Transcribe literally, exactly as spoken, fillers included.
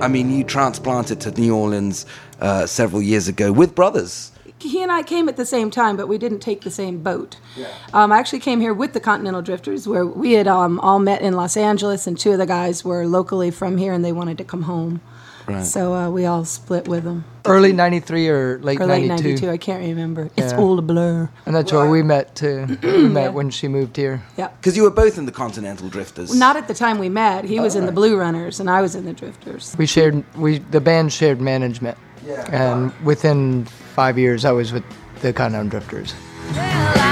I mean, you transplanted to New Orleans uh, several years ago with brothers. He and I came at the same time, but we didn't take the same boat. Yeah. Um, I actually came here with the Continental Drifters, where we had um, all met in Los Angeles, and two of the guys were locally from here, and they wanted to come home. Right. So uh, we all split with them. Early ninety-three or late or ninety-two? Late ninety-two, I can't remember. Yeah. It's all a blur. And that's where we met, too. We met yeah. when she moved here. Yeah. Because you were both in the Continental Drifters. Not at the time we met. He oh, was in right. the Blue Runners, and I was in the Drifters. We shared, we the band shared management. Yeah. And within five years, I was with the Continental Drifters. Well,